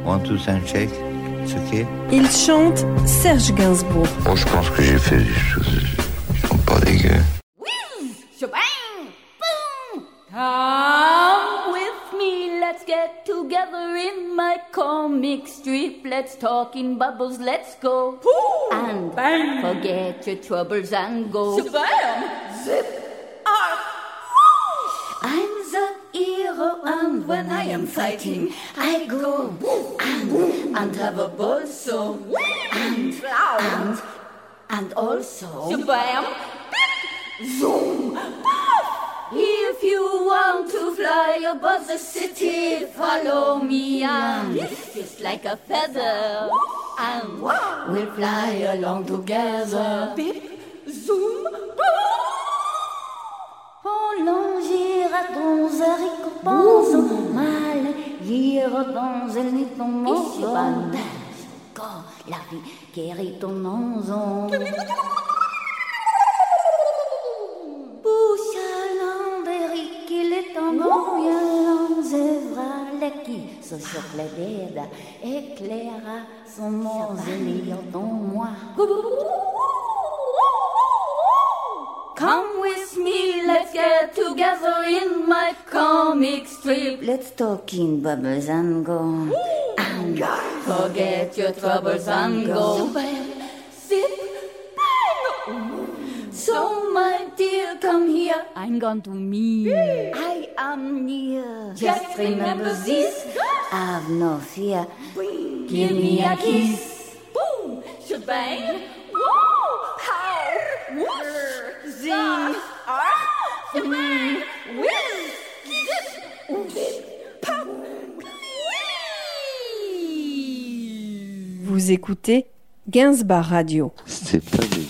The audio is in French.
1, 2, 5, check. It's okay. Il chante Serge Gainsbourg. Moi, je pense que j'ai fait des choses qui sont pas dégueu. Come with me, let's get together in my comic strip. Let's talk in bubbles, let's go. Ooh, and bang. Forget your troubles and go. Shabam! Zip! I'm the hero, and when I am fighting, I go and have a ball so and also Shabam! Zoom! If you want to fly above the city, follow me and just like a feather, and we'll fly along together. Bip, zoom, oh, longiratons, haricots, pensons mal, iratons, elle n'est ton monstre, quand la vie guérit ton onzon. Så chockladeda éclaira son mausolée dans moi. Come with me, let's get together in my comic strip. Let's talk in bubbles and go. And forget your troubles and go. Zip, bang. So my dear, come here. I'm going to meet. I am near. Just remember this. Have no fear. Give me a kiss. Boom, shebang. Whoa, pow, whoosh, zing, shebang, whiz, zip, zip, pow. Vous écoutez Gainsbar Radio. C'est pas dégueu.